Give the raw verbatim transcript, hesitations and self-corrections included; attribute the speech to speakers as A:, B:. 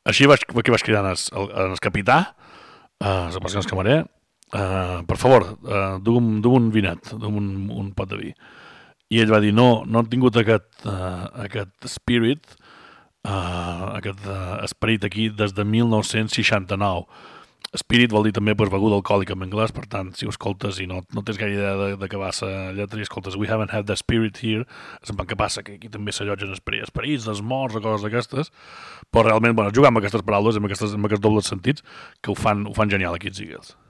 A: Així vaig, que vaig cridar el, el capità, uh, les persones camarer, uh, per favor, uh, dugu'm, dugu'm un vinet, dugu'm un, un pot de vi. I ell va dir, no, no han tingut aquest, uh, aquest spirit, uh, aquest uh, esperit aquí des de mil nou-cents seixanta-nou. Spirit vol dir també pues, beguda alcohòlica en anglès, per tant, si ho escoltes i no, no tens gaire idea de, de què va la lletra i escoltes we haven't had the spirit here, és en què passa, que aquí també s'allotgen esperits, esperits dels morts o coses d'aquestes, però realment, bueno, jugar amb aquestes paraules, amb, aquestes, amb aquests dobles sentits, que ho fan, ho fan genial aquí els Eagles.